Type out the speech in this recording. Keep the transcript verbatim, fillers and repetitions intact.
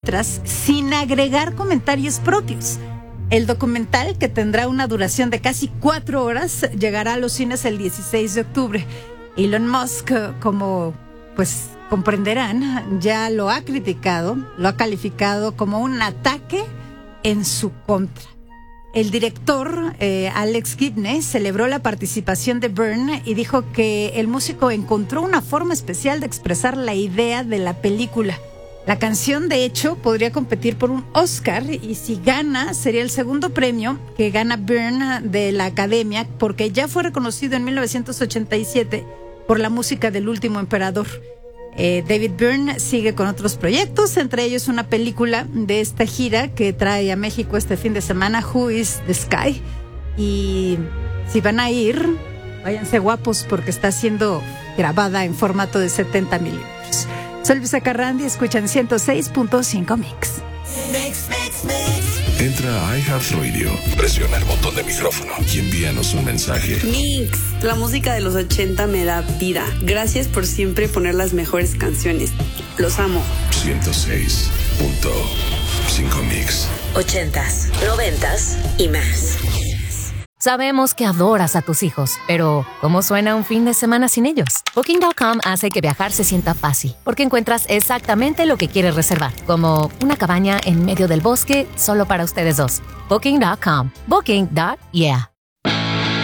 letras sin agregar comentarios propios. El documental, que tendrá una duración de casi cuatro horas, llegará a los cines el dieciséis de octubre. Elon Musk, como pues comprenderán, ya lo ha criticado, lo ha calificado como un ataque en su contra. El director, eh, Alex Gibney, celebró la participación de Byrne y dijo que el músico encontró una forma especial de expresar la idea de la película. La canción, de hecho, podría competir por un Oscar y si gana, sería el segundo premio que gana Byrne de la Academia, porque ya fue reconocido en mil novecientos ochenta y siete por la música del Último Emperador. Eh, David Byrne sigue con otros proyectos, entre ellos una película de esta gira que trae a México este fin de semana, Who is the Sky. Y si van a ir, váyanse guapos porque está siendo grabada en formato de setenta milímetros. Soy Luisa Carrandi, escuchan ciento seis punto cinco Mix. Mix, mix, mix. Entra a iHeartRadio, presiona el botón de micrófono y envíanos un mensaje. Mix, la música de los ochenta me da vida. Gracias por siempre poner las mejores canciones. Los amo. ciento seis punto cinco Mix. Ochentas, noventas y más. Sabemos que adoras a tus hijos, pero ¿cómo suena un fin de semana sin ellos? Booking punto com hace que viajar se sienta fácil, porque encuentras exactamente lo que quieres reservar, como una cabaña en medio del bosque solo para ustedes dos. Booking punto com. Booking. Yeah.